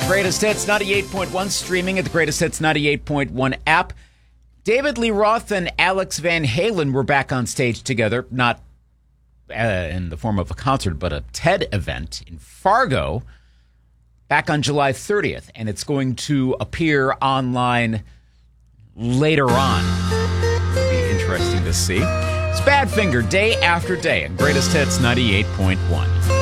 Greatest Hits 98.1, streaming at the Greatest Hits 98.1 app. David Lee Roth and Alex Van Halen were back on stage together, not in the form of a concert, but a TED event in Fargo back on July 30th. And it's going to appear online later on. It'll be interesting to see. It's Badfinger, Day After Day, and Greatest Hits 98.1.